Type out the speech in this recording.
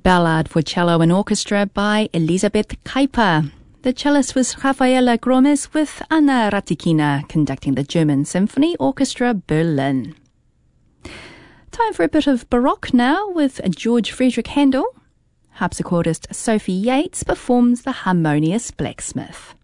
Ballad for Cello and Orchestra by Elisabeth Kuyper. The cellist was Rafaela Gromes, with Anna Ratikina conducting the German Symphony Orchestra Berlin. Time for a bit of Baroque now with George Friedrich Handel. Harpsichordist Sophie Yates performs The Harmonious Blacksmith.